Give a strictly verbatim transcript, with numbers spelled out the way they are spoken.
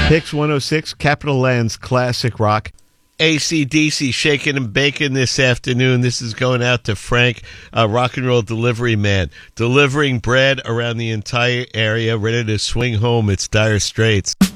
Pix one oh six, Capital Land's classic rock. A C D C shaking and baking this afternoon. This is going out to Frank, uh, rock and roll delivery man, delivering bread around the entire area, ready to swing home. It's Dire Straits.